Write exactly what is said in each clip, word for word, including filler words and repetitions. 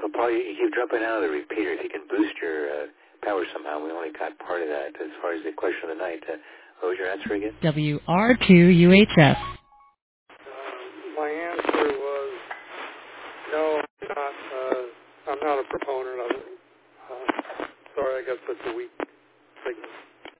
Well, Paul, you, you keep dropping out of the repeater. If you can boost your uh, power somehow, we only got part of that as far as the question of the night. Uh, what was your answer again? W R two U H F. Uh, my answer was no. I'm not. Uh, I'm not a proponent of it. Uh, sorry, I got such a weak signal.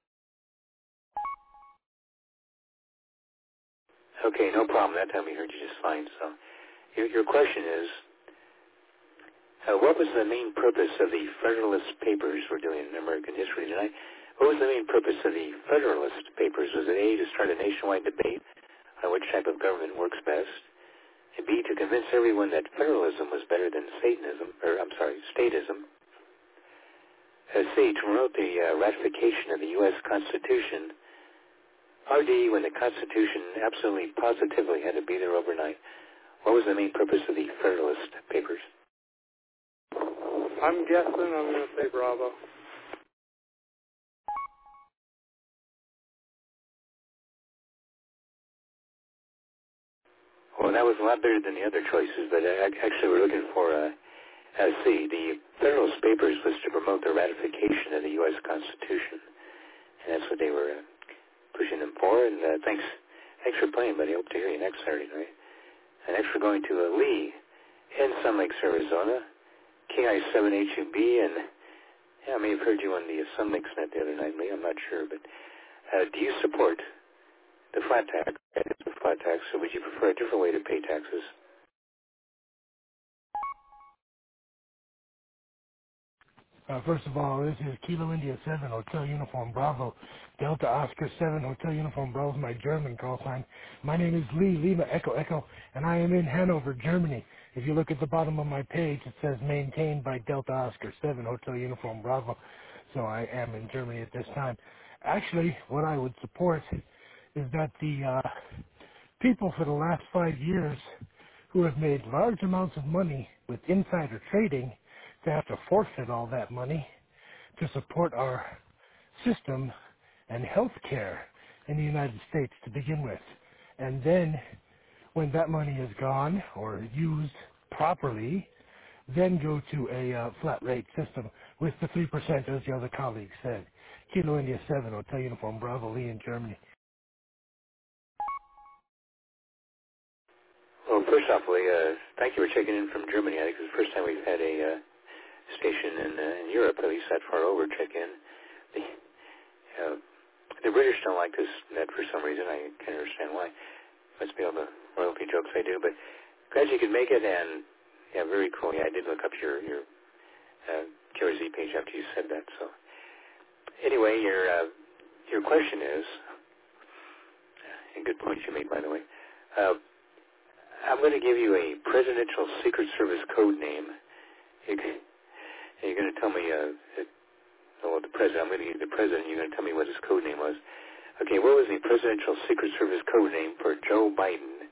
Okay, no problem. That time we heard you just fine. So, your, your question is, uh, what was the main purpose of the Federalist Papers we're doing in American history tonight? What was the main purpose of the Federalist Papers? Was it A, to start a nationwide debate on which type of government works best, and B, to convince everyone that federalism was better than Satanism, or I'm sorry, statism, uh, C, to promote the uh, ratification of the U S Constitution, or D, when the Constitution absolutely positively had to be there overnight? What was the main purpose of the Federalist Papers? I'm guessing. I'm going to say Bravo. Well, that was a lot better than the other choices, but uh, actually we're looking for uh, uh, C. The Federalist Papers was to promote the ratification of the U S Constitution, and that's what they were uh, pushing them for. And uh, thanks, thanks for playing, buddy. Hope to hear you next Saturday night. And next we're going to uh, Lee in Sun Lakes, Arizona, K I seven H U B, and yeah, I may have heard you on the uh, Sun Lakes net the other night, Lee. I'm not sure, but uh, do you support the flat tax? It's a flat tax, so would you prefer a different way to pay taxes? Uh, first of all, this is Kilo India seven, Hotel Uniform Bravo, Delta Oscar seven, Hotel Uniform Bravo is my German call sign. My name is Lee, Lima Echo Echo, and I am in Hanover, Germany. If you look at the bottom of my page, it says maintained by Delta Oscar seven, Hotel Uniform Bravo. So I am in Germany at this time. Actually, what I would support is that the uh, people for the last five years who have made large amounts of money with insider trading to have to forfeit all that money to support our system and health care in the United States to begin with. And then when that money is gone or used properly, then go to a uh, flat rate system with the three percent as the other colleague said. Kilo India seven, Hotel Uniform Bravo, Lee in Germany. Well, first off, Lee, uh, thank you for checking in from Germany. I think it's the first time we've had a uh, station in, uh, in Europe, at least that far over, check in. The, uh, the British don't like this net for some reason. I can't understand why. Must be all the royalty jokes I do, but glad you could make it, and yeah, very cool. Yeah, I did look up your your uh, Q R Z page after you said that. So anyway, your uh, your question is, and good point you made, by the way. Uh, I'm going to give you a presidential Secret Service code name. You can, you're going to tell me, uh, it, oh, the president. I'm going to give you the president. You're going to tell me what his code name was. Okay, what was the presidential Secret Service code name for Joe Biden?